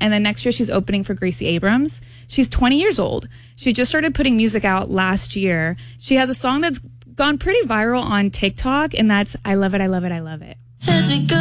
And then next year she's opening for Gracie Abrams. She's 20 years old. She just started putting music out last year. She has a song that's gone pretty viral on TikTok, and that's I Love It, I Love It, I Love It. As we go